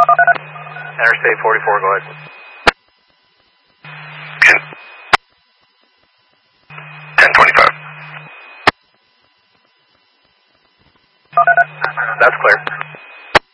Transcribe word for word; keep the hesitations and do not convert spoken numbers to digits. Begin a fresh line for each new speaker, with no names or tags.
Interstate forty-four, go ahead.
ten twenty-five.
That's clear.